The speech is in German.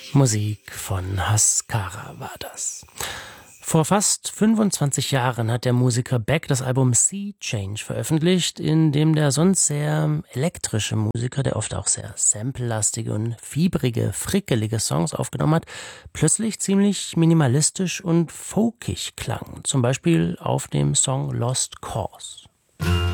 Musik von Haskara war das. Vor fast 25 Jahren hat der Musiker Beck das Album Sea Change veröffentlicht, in dem der sonst sehr elektrische Musiker, der oft auch sehr samplelastige und fiebrige, frickelige Songs aufgenommen hat, plötzlich ziemlich minimalistisch und folkig klang. Zum Beispiel auf dem Song Lost Cause.